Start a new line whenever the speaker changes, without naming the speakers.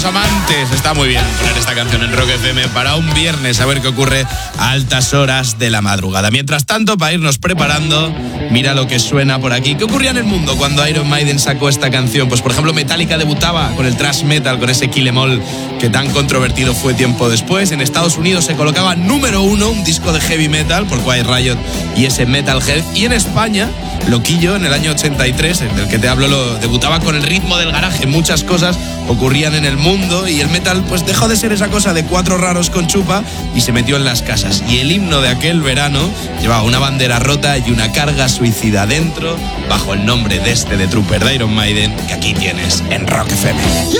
Amantes, está muy bien poner esta canción en Rock FM para un viernes, a ver qué ocurre a altas horas de la madrugada. Mientras tanto, para irnos preparando, mira lo que suena por aquí. ¿Qué ocurría en el mundo cuando Iron Maiden sacó esta canción? Pues por ejemplo, Metallica debutaba con el thrash metal, con ese Kill 'Em All que tan controvertido fue tiempo después. En Estados Unidos se colocaba número 1 un disco de heavy metal por Quiet Riot y ese Metalhead. Y en España, Loquillo, en el año 83, en el que te hablo, debutaba con el ritmo del garaje. Muchas cosas ocurrían en el mundo y el metal pues dejó de ser esa cosa de cuatro raros con chupa y se metió en las casas. Y el himno de aquel verano llevaba una bandera rota y una carga suicida dentro, bajo el nombre de The Trooper de Iron Maiden, que aquí tienes en Rock FM.